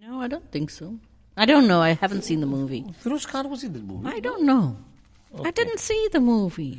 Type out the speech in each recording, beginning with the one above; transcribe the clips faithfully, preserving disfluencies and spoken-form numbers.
No, I don't think so. I don't know. I haven't seen the movie. Feroz Khan was in the movie. I don't know. Okay. I didn't see the movie.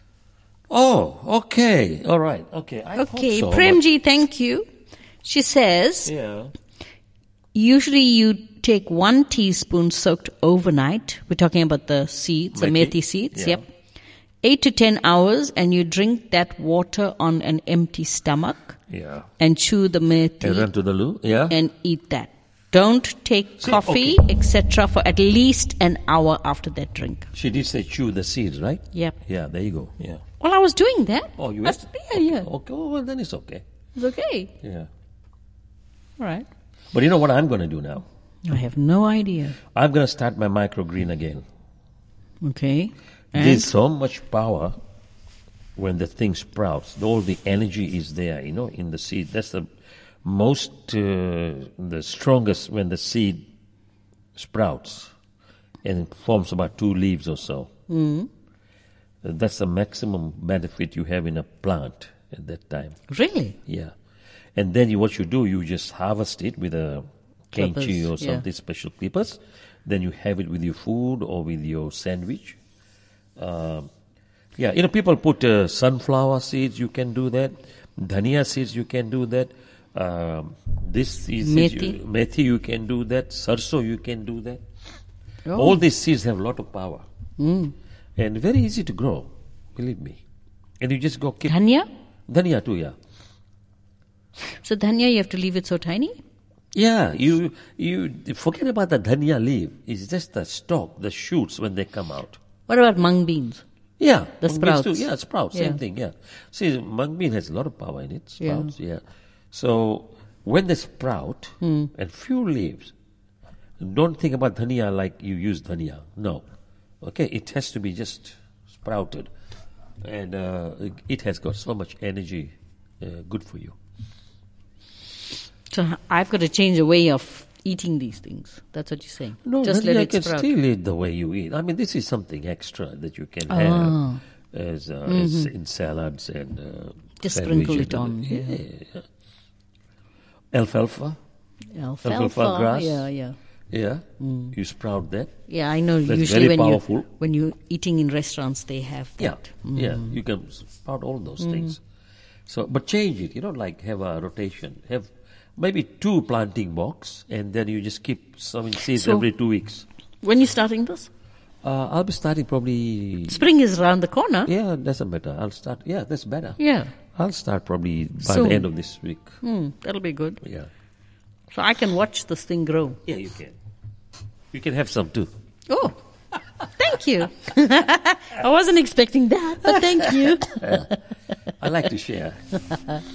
Oh, okay. All right. Okay. I Okay, thought so, Premji, thank you. She says, but- Yeah. usually you take one teaspoon soaked overnight. We're talking about the seeds, the Methi? methi seeds. Yeah. Yep. Eight to ten hours, and you drink that water on an empty stomach Yeah. and chew the And methi run to the loo. Yeah. and eat that. Don't take See, coffee, okay. et cetera for at least an hour after that drink. She did say chew the seeds, right? Yep. Yeah. There you go. Yeah. Well, I was doing that. Oh, you That's- were? Yeah, yeah. Okay. Oh, well, then it's okay. It's okay. Yeah. All right. But you know what I'm going to do now? I have no idea. I'm going to start my microgreen again. Okay. And There's so much power when the thing sprouts. All the energy is there, you know, in the seed. That's the most, uh, the strongest when the seed sprouts and it forms about two leaves or so. Mm. That's the maximum benefit you have in a plant at that time. Really? Yeah. And then you, what you do, you just harvest it with a Clippers, kenchi or yeah. something, special clippers. Then you have it with your food or with your sandwich. Um, yeah, you know, people put uh, sunflower seeds, you can do that. Dhania seeds, you can do that. Um, this is Methi. You, methi, you can do that. Sarso, you can do that. Oh. All these seeds have a lot of power. Mm. And very easy to grow, believe me. And you just go keep... Dhania? Dhania too, yeah. So dhania, you have to leave it so tiny? Yeah, you you forget about the dhania leaf. It's just the stalk, the shoots when they come out. What about mung beans? Yeah, The mung beans sprouts. too. Yeah, sprouts, same Yeah. thing. Yeah, see, mung bean has a lot of power in it. Yeah. Sprouts, yeah. So when they sprout Hmm. and few leaves, don't think about dhania like you use dhania. No, okay, it has to be just sprouted, and uh, it has got so much energy, uh, good for you. So I've got to change the way of eating these things. That's what you're saying. No, Just dhania let it can sprout. still eat the way you eat. I mean, this is something extra that you can Ah. have as, uh, as in salads and uh, Just sandwich sprinkle it and- on, yeah. yeah. Alfalfa, Alfalfa. Alfalfa grass. Yeah, yeah. yeah, you sprout that. Yeah, I know. That's usually very when powerful. you when you're eating in restaurants, they have Yeah, that. yeah, you can sprout all those Mm. things. So, but change it. You don't like have a rotation. Have maybe two planting box, and then you just keep sowing seeds So- every two weeks. When you starting this? Uh, I'll be starting probably. Spring is around the corner. Yeah, doesn't matter. I'll start. Yeah, that's better. Yeah. I'll start probably by Soon. the end of this week. Hmm, that'll be good. Yeah. So I can watch this thing grow. Yeah, you can. You can have some too. Oh, thank you. I wasn't expecting that, but thank you. I like to share.